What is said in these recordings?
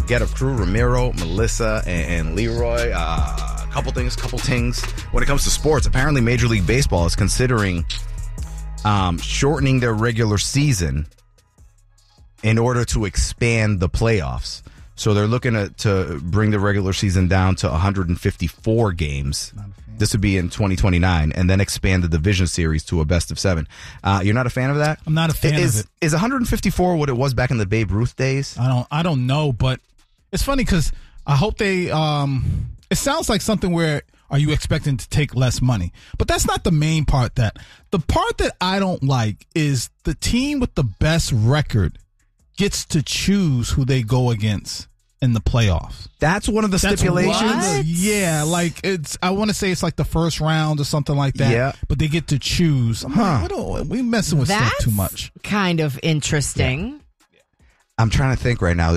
get a crew, Ramiro, Melissa, and Leroy. Couple things. When it comes to sports, apparently Major League Baseball is considering shortening their regular season in order to expand the playoffs. So they're looking to bring the regular season down to 154 games. This would be in 2029, and then expand the division series to a best of 7. You're not a fan of that? I'm not a fan of it. Is 154 what it was back in the Babe Ruth days? I don't know, but it's funny because I hope they. It sounds like something where are you expecting to take less money? But that's not the main part. The part that I don't like is the team with the best record gets to choose who they go against in the playoffs. That's one of the stipulations? Yeah, like I want to say it's like the first round or something like that. Yeah. But they get to choose. We messing with stuff too much. Kind of interesting. Yeah. I'm trying to think right now.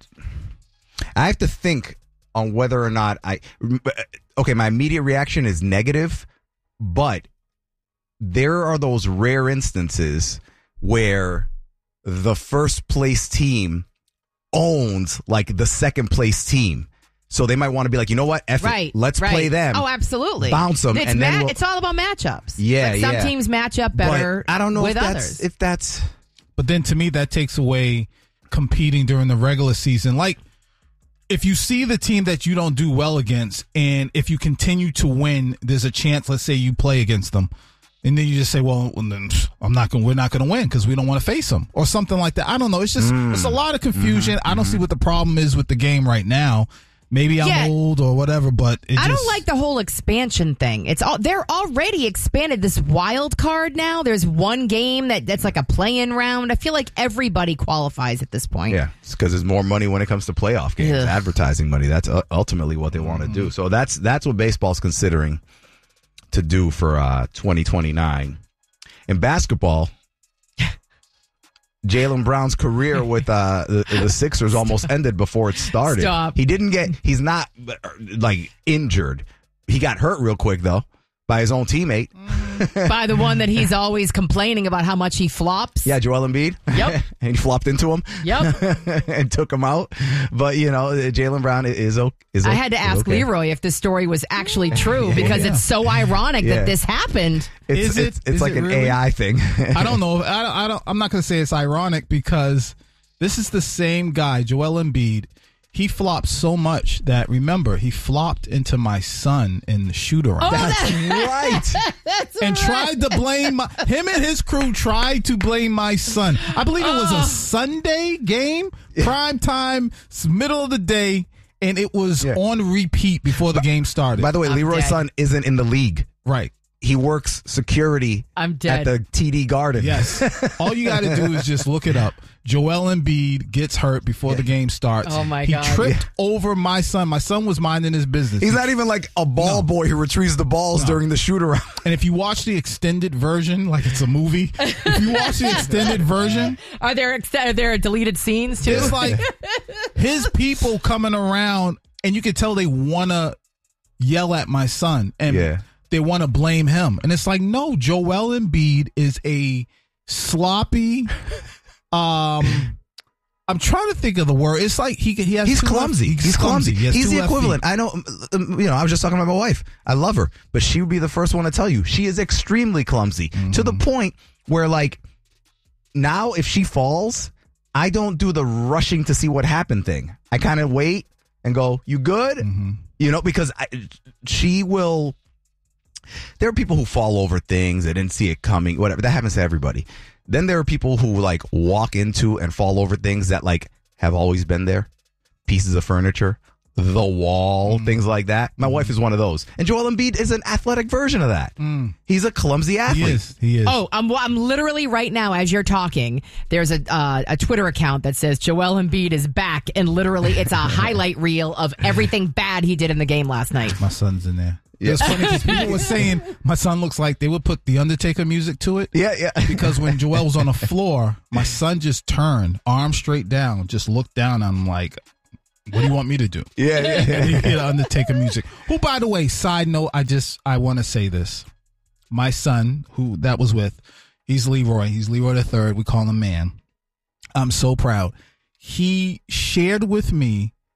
I have to think on whether or not my immediate reaction is negative, but there are those rare instances where the first place team owns like the second place team. So they might want to be like, you know what? Let's play them. Oh, absolutely. Bounce them. It's all about matchups. Yeah, like some teams match up better I don't know with if that's. But then to me, that takes away competing during the regular season. Like, if you see the team that you don't do well against, and if you continue to win, there's a chance, let's say you play against them, and then you just say, well, then we're not going to win because we don't want to face them or something like that. I don't know. It's just it's a lot of confusion. I don't see what the problem is with the game right now. Maybe I'm old or whatever, but I don't like the whole expansion thing. They're already expanded this wild card now. There's one game that's like a play-in round. I feel like everybody qualifies at this point. Yeah, it's because there's more money when it comes to playoff games, advertising money. That's ultimately what they want to do. So that's what baseball's considering to do for 2029. In basketball, Jaylen Brown's career with the Sixers almost ended before it started. Stop. He's not like injured. He got hurt real quick though by his own teammate. By the one that he's always complaining about how much he flops. Yeah, Joel Embiid. Yep. And he flopped into him. Yep. And took him out. But, Jaylen Brown is I had to ask Leroy if this story was actually true because it's so ironic that this happened. It's like an really? AI thing. I don't know. I'm not going to say it's ironic because this is the same guy, Joel Embiid. He flopped so much that, remember, he flopped into my son in the shoot-around. Oh, that's right. That's and tried to blame him and his crew tried to blame my son. I believe it was a Sunday game, prime time, middle of the day, and it was on repeat before the game started. By the way, Leroy's son isn't in the league. Right. He works security at the TD Garden. Yes. All you got to do is just look it up. Joel Embiid gets hurt before the game starts. Oh, my God. He tripped over my son. My son was minding his business. He's not even like a ball boy who retrieves the balls during the shoot-around. And if you watch the extended version, like it's a movie, if you watch the extended version. Are there deleted scenes, too? It's like his people coming around, and you can tell they want to yell at my son. And they want to blame him. And it's like, no, Joel Embiid is a sloppy... I'm trying to think of the word. It's like he's clumsy. He's clumsy. He's the equivalent. Feet. I know. I was just talking about my wife. I love her, but she would be the first one to tell you she is extremely clumsy to the point where, like, now if she falls, I don't do the rushing to see what happened thing. I kind of wait and go, "You good?" Because she will. There are people who fall over things. They didn't see it coming. Whatever. That happens to everybody. Then there are people who like walk into and fall over things that like have always been there. Pieces of furniture, the wall, things like that. My wife is one of those. And Joel Embiid is an athletic version of that. He's a clumsy athlete. He is. Oh, I'm literally right now as you're talking, there's a Twitter account that says Joel Embiid is back, and literally it's a highlight reel of everything bad he did in the game last night. My son's in there. Yeah. It's funny because people were saying my son looks like they would put the Undertaker music to it. Yeah. Because when Joel was on the floor, my son just turned, arm straight down, just looked down. I'm like, what do you want me to do? Yeah. And he hit Undertaker music. Who, by the way, side note, I want to say this. My son, who that was with, he's Leroy. He's Leroy the III. We call him Man. I'm so proud. He shared with me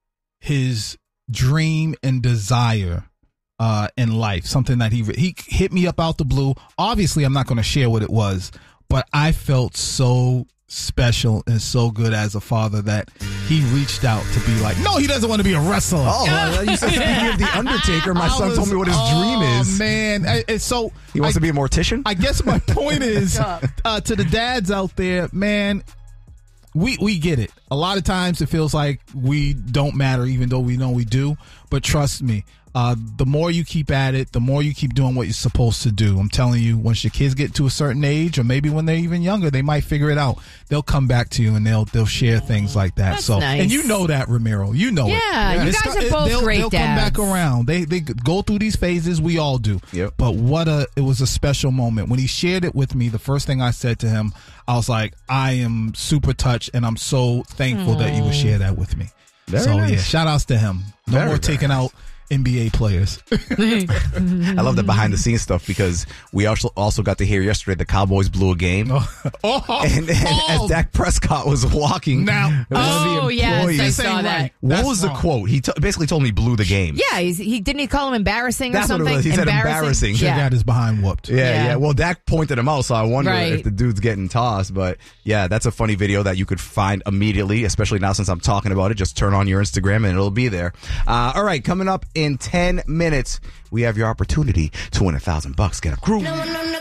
his dream and desire in life, something that he hit me up out the blue. Obviously, I'm not going to share what it was, but I felt so special and so good as a father that he reached out to be like, no, he doesn't want to be a wrestler. Oh, you said speaking of The Undertaker, my son told me what his dream is. Man. So he wants to be a mortician? I guess my point is to the dads out there, man, we get it. A lot of times it feels like we don't matter, even though we know we do. But trust me, the more you keep at it, the more you keep doing what you're supposed to do. I'm telling you, once your kids get to a certain age, or maybe when they're even younger, they might figure it out. They'll come back to you and they'll share things like that. That's nice. And you know that, Ramiro. You know it. Yeah, you guys are both great they'll dads. come back around. They go through these phases. We all do. Yep. But it was a special moment. When he shared it with me, the first thing I said to him, I was like, I am super touched and I'm so thankful that you would share that with me. Very so nice. yeah, shout outs to him. No Very, more very taking out NBA players. I love the behind the scenes stuff because we also got to hear yesterday the Cowboys blew a game. And as Dak Prescott was walking, Now- one of the employees, I saw Saying that. right. what That's was the wrong. quote? He basically told me blew the game. Yeah, he didn't he call him embarrassing That's or what it something? was. He said embarrassing. Should have Yeah. got his behind whooped. Yeah. Well, Dak pointed him out, so I wonder Right. if the dude's getting tossed. But yeah, that's a funny video that you could find immediately, especially now since I'm talking about it. Just turn on your Instagram and it'll be there. All right, coming up in 10 minutes, we have your opportunity to win $1,000. Get a group.